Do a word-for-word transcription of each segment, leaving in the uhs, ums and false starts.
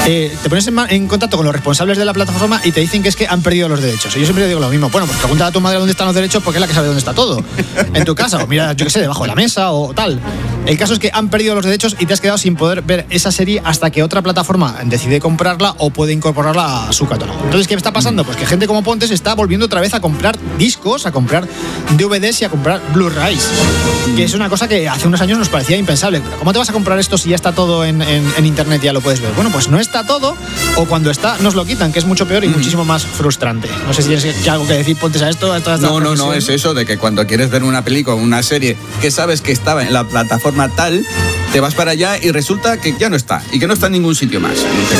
eh, te pones en, en contacto con los responsables de la plataforma y te dicen que es que han perdido los derechos. Y yo siempre digo lo mismo. Bueno, pues pregunta a tu madre dónde están los derechos porque es la que sabe dónde está todo. En tu casa, o mira, yo qué sé, debajo de la mesa o tal. El caso es que han perdido los derechos y te has quedado sin poder ver esa serie hasta que otra plataforma decide comprarla o puede incorporarla a su catálogo. Entonces, ¿qué está pasando? Pues que gente como Pontes está volviendo otra vez a comprar discos, a comprar D V Ds y a comprar Blu-rays, que es una cosa que hace unos años nos parecía impensable. ¿Cómo te vas a comprar esto si ya está todo en, en, en internet y ya lo puedes ver? Bueno, pues no está todo, o cuando está nos lo quitan, que es mucho peor y mm. muchísimo más frustrante. No sé si tienes algo que decir, Pontes, a esto. A esta, a esta no, no, no, es eso de que cuando quieres ver una película o una serie que sabes que estaba en la plataforma tal, te vas para allá y resulta que ya no está y que no está en ningún sitio más.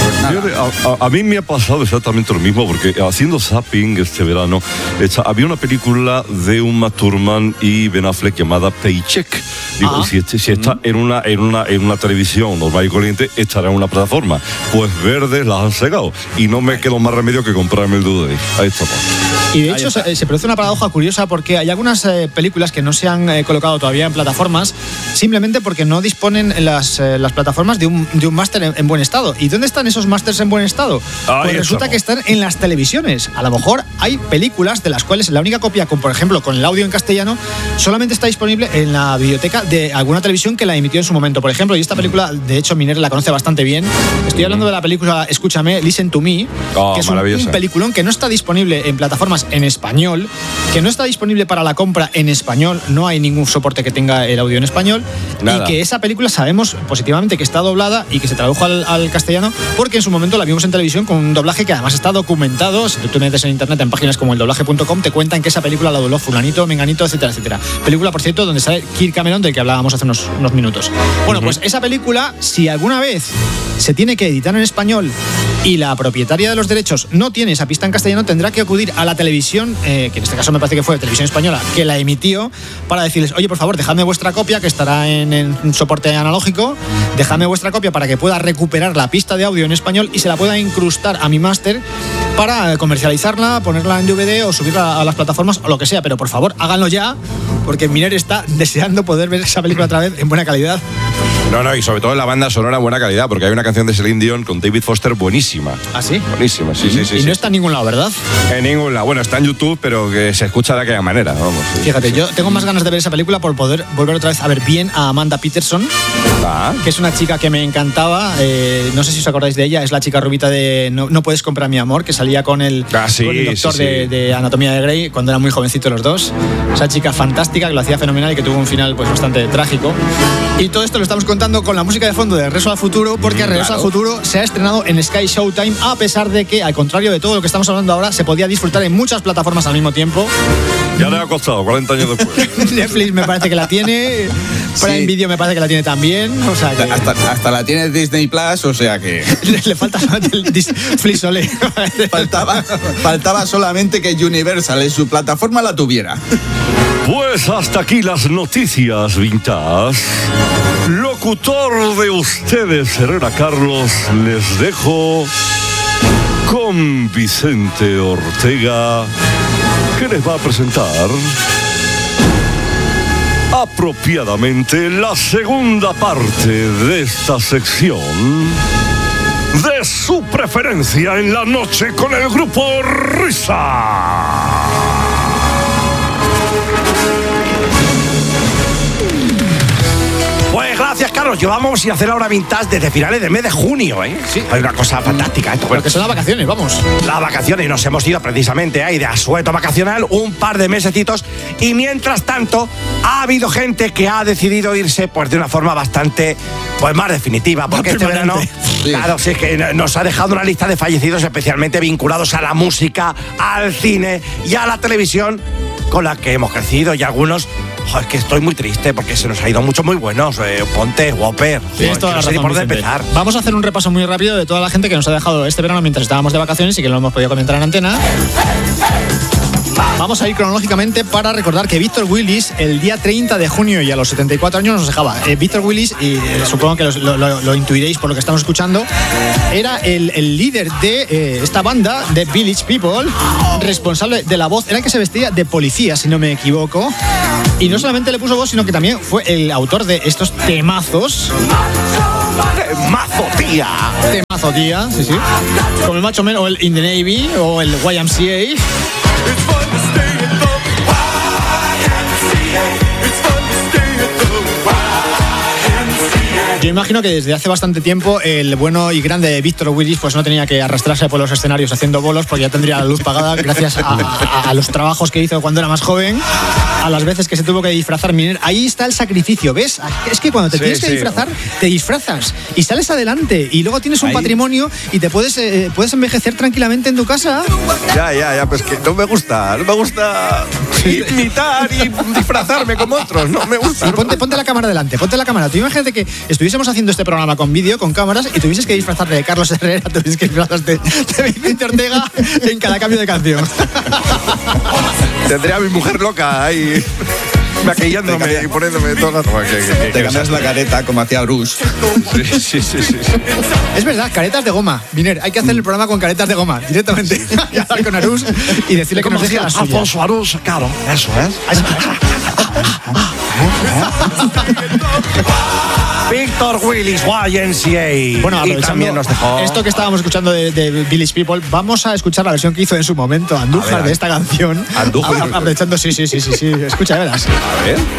A, a, a mí me ha pasado exactamente lo mismo, porque haciendo zapping este verano esta, había una película de Uma Thurman y Ben Affleck llamada Paycheck. Digo, si, si está mm. en una en una en una televisión normal y corriente, estará en una plataforma. Pues verdes las han cegado y no me quedó más remedio que comprarme el D V D. Ahí está. Y de hecho se, se produce una paradoja curiosa porque hay algunas eh, películas que no se han eh, colocado todavía en plataformas simplemente porque no disponen las, eh, las plataformas de un, de un máster en, en buen estado. ¿Y dónde están esos másters en buen estado? Ahí pues resulta estamos. que están en las televisiones. A lo mejor hay películas de las cuales la única copia, con, por ejemplo, con el audio en castellano, solamente está disponible en la biblioteca de alguna televisión que la emitió en su momento. Por ejemplo, y esta película, de hecho, Miner la conoce bastante bien. Estoy hablando de la película Escúchame, Listen to Me, oh, que es un, un peliculón que no está disponible en plataformas en español, que no está disponible para la compra en español, no hay ningún soporte que tenga el audio en español. Nada. Y que esa película sabemos positivamente que está doblada y que se tradujo al, al castellano porque en su momento la vimos en televisión con un doblaje que además está documentado. Si tú te metes en internet en páginas como el doblaje punto com te cuentan que esa película la dobló fulanito, menganito, etcétera, etcétera. Película, por cierto, donde sale Kirk Cameron, del que hablábamos hace unos, unos minutos. Bueno, uh-huh. pues esa película, si alguna vez se tiene que editar en español y la propietaria de los derechos no tiene esa pista en castellano, tendrá que acudir a la televisión, eh, que en este caso me parece que fue Televisión Española, que la emitió, para decirles, oye, por favor, dejadme vuestra copia, que estará en, en soporte analógico, dejadme vuestra copia para que pueda recuperar la pista de audio en español y se la pueda incrustar a mi máster para comercializarla, ponerla en D V D o subirla a las plataformas o lo que sea, pero por favor, háganlo ya, porque Miner está deseando poder ver esa película otra vez en buena calidad. No, no, y sobre todo en la banda sonora en buena calidad, porque hay una canción de Celine Dion con David Foster buenísima. ¿Ah, sí? Buenísima, sí, sí, sí. Y sí. no está en ningún lado, ¿verdad? En ningún lado. Bueno, está en YouTube, pero que se escucha de aquella manera, vamos. Sí. Fíjate, yo tengo más ganas de ver esa película por poder volver otra vez a ver bien a Amanda Peterson, ah. que es una chica que me encantaba. Eh, no sé si os acordáis de ella, es la chica rubita de No, no puedes comprar mi amor, que salía con el, ah, sí, con el doctor sí, sí. De, de Anatomía de Grey cuando eran muy jovencitos los dos. Esa chica fantástica que lo hacía fenomenal y que tuvo un final pues bastante trágico. Y todo esto lo estamos contando con la música de fondo de Regreso al Futuro, porque mm, Regreso claro. al Futuro se ha estrenado en Sky Showtime, a pesar de que, al contrario de todo lo que estamos hablando ahora, se podía disfrutar en muchas plataformas al mismo tiempo. Ya le ha costado cuarenta años después. Netflix me parece que la tiene, Prime sí. Video me parece que la tiene también, o sea que... hasta, hasta la tiene Disney Plus, o sea que le, le falta solamente el Flixolé. faltaba, faltaba solamente que Universal en su plataforma la tuviera. Pues hasta aquí las noticias vintage. Locutor de ustedes, Herrera Carlos, les dejo con Vicente Ortega, que les va a presentar apropiadamente la segunda parte de esta sección de su preferencia en la noche con el grupo Risa. Pues gracias, Carlos. Llevamos sin hacer la hora vintage desde finales del mes de junio, ¿eh? Sí. Hay una cosa fantástica esto. Bueno, que son las vacaciones, vamos. Las vacaciones, y nos hemos ido precisamente ahí de asueto vacacional un par de mesecitos. Y mientras tanto, ha habido gente que ha decidido irse pues de una forma bastante, pues más definitiva. Porque este verano, sí. claro, sí, es que nos ha dejado una lista de fallecidos especialmente vinculados a la música, al cine y a la televisión, con la que hemos crecido, y algunos... Joder, es que estoy muy triste porque se nos ha ido muchos muy buenos. Eh, Ponte, Whopper. Tienes toda la razón, por Vicente. empezar. Vamos a hacer un repaso muy rápido de toda la gente que nos ha dejado este verano mientras estábamos de vacaciones y que no hemos podido comentar en antena. Vamos a ir cronológicamente para recordar que Víctor Willis, el día treinta de junio y a los setenta y cuatro años nos dejaba. Eh, Víctor Willis, y eh, supongo que lo, lo, lo intuiréis por lo que estamos escuchando, era el, el líder de eh, esta banda, de Village People, responsable de la voz, era el que se vestía de policía, si no me equivoco. Y no solamente le puso voz, sino que también fue el autor de estos temazos Mazo, tía. Temazo, tía, sí, sí. Como el Macho Man o el In the Navy o el Y M C A. Yo imagino que desde hace bastante tiempo el bueno y grande Víctor Willis pues no tenía que arrastrarse por los escenarios haciendo bolos porque ya tendría la luz pagada gracias a, a, a los trabajos que hizo cuando era más joven, a las veces que se tuvo que disfrazar. Miner, ahí está el sacrificio, ¿ves? Es que cuando te sí, tienes que sí. disfrazar, te disfrazas y sales adelante y luego tienes un ahí. patrimonio y te puedes, eh, puedes envejecer tranquilamente en tu casa. Ya, ya, ya, pues que no me gusta, no me gusta sí. imitar y disfrazarme como otros, no me gusta. Sí, ponte, ponte la cámara delante, ponte la cámara. Tú imagínate que estuviésemos haciendo este programa con vídeo, con cámaras, y tuvieses que disfrazarte de Carlos Herrera, tuvieses que disfrazarte de Vicente Ortega en cada cambio de canción. Tendría a mi mujer loca ahí maquillándome y poniéndome todas las... Te, te cambias la careta como hacía Bruce. Sí, sí, sí, sí. Es verdad, caretas de goma. Miner, hay que hacer el programa con caretas de goma, directamente. Y hablar con Arús y decirle que nos deje la suya. Alfonso Arús, claro, eso es. Víctor Willis, Y M C A. Bueno, aprovechando nos dejó... esto que estábamos escuchando de, de Village People, vamos a escuchar la versión que hizo en su momento Andújar ver, de esta canción. Andújar. Aprovechando, sí, sí, sí, sí, sí. Escucha, verás. A ver.